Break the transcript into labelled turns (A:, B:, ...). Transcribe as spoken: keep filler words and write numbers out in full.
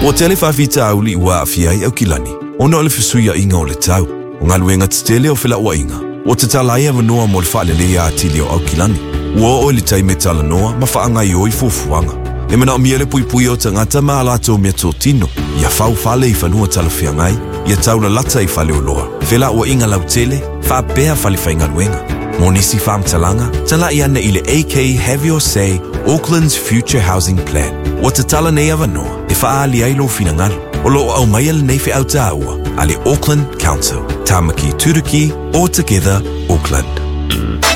A: O tele whawhita au li ua awhiai au kilani. Ona o le whisuia inga o le tau. O ngā luenga titele o whila ua inga. O te talaia manoa mo le whaalelea atili o au kilani. Ua o le taime tala noa ma whaanga i oi fufuanga. E mana o miele pui pui o tangata ma alato mea tō tino. Ia whau whale i whanua tala whiangai. Ia tauna lata i whale o loa. Whila ua inga lau tele, wha bea whale whainga luenga. Monisi whaam talanga, tala i ana i le A K Have Your Say, Auckland's Future Housing Plan. O te tala nei avanoa, e wha ali ailo finangalo. O lo au mai ale nei whi au tāua, ale Auckland Council. Tamaki Turiki, all together, Auckland.